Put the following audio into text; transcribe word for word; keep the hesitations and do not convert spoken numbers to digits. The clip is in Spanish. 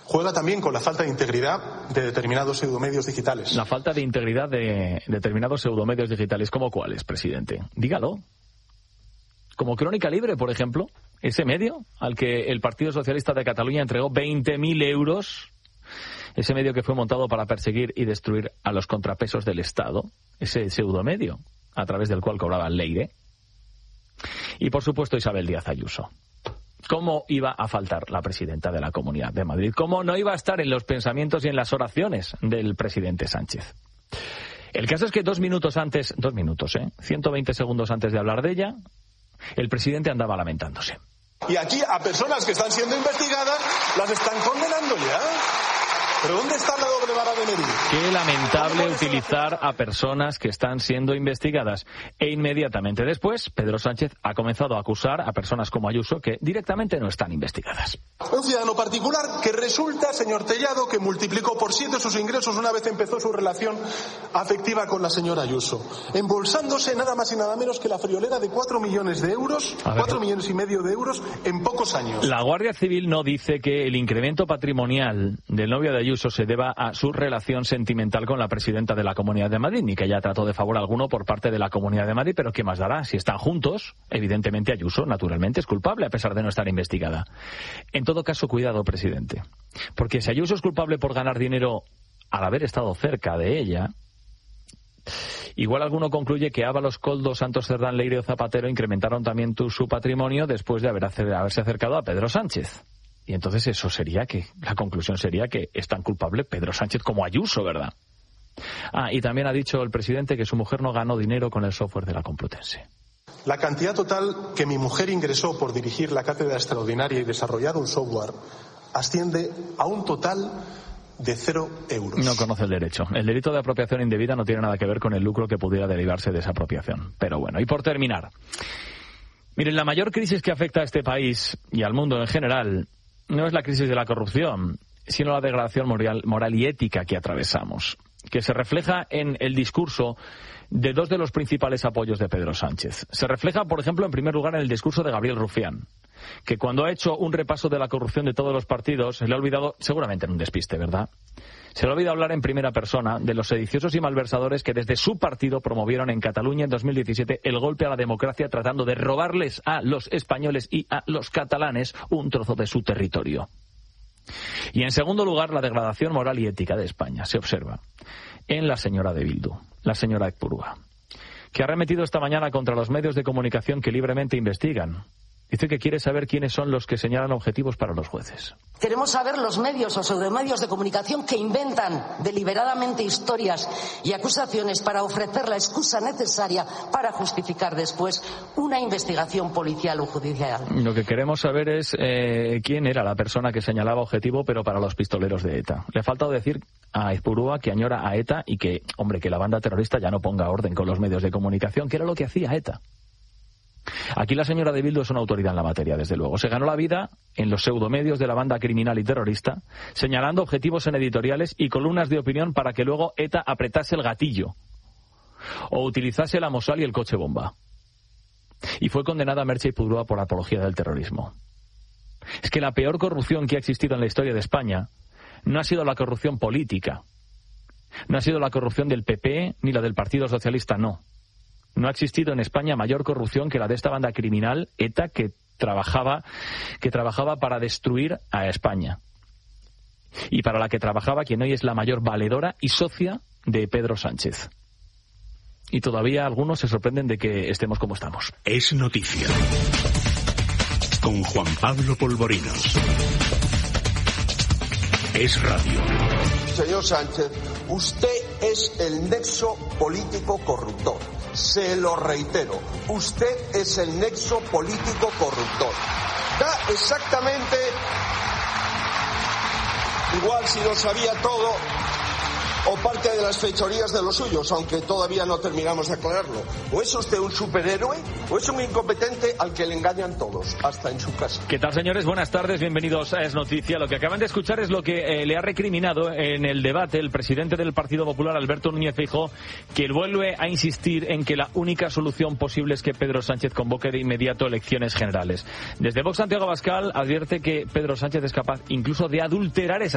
juega también con la falta de integridad de determinados pseudomedios digitales. La falta de integridad de determinados pseudomedios digitales, ¿como cuáles, presidente? Dígalo. Como Crónica Libre, por ejemplo, ese medio al que el Partido Socialista de Cataluña entregó veinte mil euros, ese medio que fue montado para perseguir y destruir a los contrapesos del Estado, ese pseudomedio a través del cual cobraban Leire. Y, por supuesto, Isabel Díaz Ayuso. ¿Cómo iba a faltar la presidenta de la Comunidad de Madrid? ¿Cómo no iba a estar en los pensamientos y en las oraciones del presidente Sánchez? El caso es que dos minutos antes, dos minutos, ¿eh? ciento veinte segundos antes de hablar de ella, el presidente andaba lamentándose. Y aquí a personas que están siendo investigadas las están condenando ya. ¿Pero dónde está la doble vara de medir? Qué lamentable utilizar a personas que están siendo investigadas. E inmediatamente después, Pedro Sánchez ha comenzado a acusar a personas como Ayuso que directamente no están investigadas. Un ciudadano particular que resulta, señor Tellado, que multiplicó por siete sus ingresos una vez empezó su relación afectiva con la señora Ayuso, embolsándose nada más y nada menos que la friolera de cuatro millones de euros, cuatro millones y medio de euros en pocos años. La Guardia Civil no dice que el incremento patrimonial del novio de Ayuso Ayuso se deba a su relación sentimental con la presidenta de la Comunidad de Madrid, ni que haya tratado de favor alguno por parte de la Comunidad de Madrid, pero ¿qué más dará? Si están juntos, evidentemente Ayuso, naturalmente, es culpable a pesar de no estar investigada. En todo caso, cuidado, presidente, porque si Ayuso es culpable por ganar dinero al haber estado cerca de ella, igual alguno concluye que Ábalos, Koldo, Santos Cerdán, Leire o Zapatero incrementaron también tu, su patrimonio después de haber, haberse acercado a Pedro Sánchez. Y entonces eso sería que, la conclusión sería que es tan culpable Pedro Sánchez como Ayuso, ¿verdad? Ah, y también ha dicho el presidente que su mujer no ganó dinero con el software de la Complutense. La cantidad total que mi mujer ingresó por dirigir la cátedra extraordinaria y desarrollar un software asciende a un total de cero euros. No conoce el derecho. El delito de apropiación indebida no tiene nada que ver con el lucro que pudiera derivarse de esa apropiación. Pero bueno, y por terminar, miren, la mayor crisis que afecta a este país y al mundo en general no es la crisis de la corrupción, sino la degradación moral, moral y ética que atravesamos, que se refleja en el discurso de dos de los principales apoyos de Pedro Sánchez. Se refleja, por ejemplo, en primer lugar, en el discurso de Gabriel Rufián, que cuando ha hecho un repaso de la corrupción de todos los partidos, se le ha olvidado, seguramente en un despiste, ¿verdad?, se le ha olvidado hablar en primera persona de los sediciosos y malversadores que desde su partido promovieron en Cataluña en dos mil diecisiete el golpe a la democracia, tratando de robarles a los españoles y a los catalanes un trozo de su territorio. Y en segundo lugar, la degradación moral y ética de España se observa en la señora de Bildu, la señora Epurúa, que ha arremetido esta mañana contra los medios de comunicación que libremente investigan. Dice que quiere saber quiénes son los que señalan objetivos para los jueces. Queremos saber los medios o pseudomedios de comunicación que inventan deliberadamente historias y acusaciones para ofrecer la excusa necesaria para justificar después una investigación policial o judicial. Lo que queremos saber es eh, quién era la persona que señalaba objetivo, pero para los pistoleros de ETA. Le ha faltado decir a Ezpurúa que añora a ETA y que, hombre, que la banda terrorista ya no ponga orden con los medios de comunicación, que era lo que hacía ETA. Aquí la señora de Bildu es una autoridad en la materia, desde luego. Se ganó la vida en los pseudomedios de la banda criminal y terrorista, señalando objetivos en editoriales y columnas de opinión para que luego ETA apretase el gatillo o utilizase la Mosal y el coche bomba. Y fue condenada Merche Ipurúa por apología del terrorismo. Es que la peor corrupción que ha existido en la historia de España no ha sido la corrupción política, no ha sido la corrupción del P P ni la del Partido Socialista, no. No ha existido en España mayor corrupción que la de esta banda criminal, ETA, que trabajaba, que trabajaba para destruir a España. Y para la que trabajaba quien hoy es la mayor valedora y socia de Pedro Sánchez. Y todavía algunos se sorprenden de que estemos como estamos. Es noticia. Con Juan Pablo Polvorinos. Es radio. Señor Sánchez, usted es el nexo político corruptor. Se lo reitero, usted es el nexo político corruptor. Da exactamente igual si lo sabía todo o parte de las fechorías de los suyos, aunque todavía no terminamos de aclararlo. O es usted un superhéroe o es un incompetente al que le engañan todos, hasta en su casa. ¿Qué tal, señores? Buenas tardes, bienvenidos a Es Noticia. Lo que acaban de escuchar es lo que eh, le ha recriminado en el debate el presidente del Partido Popular, Alberto Núñez Feijóo, que vuelve a insistir en que la única solución posible es que Pedro Sánchez convoque de inmediato elecciones generales. Desde Vox, Santiago Abascal advierte que Pedro Sánchez es capaz incluso de adulterar esas